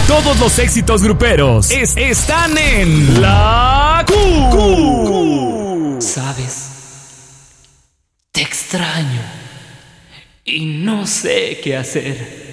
Todos los éxitos gruperos están en La Q. ¿Sabes? Te extraño y no sé qué hacer.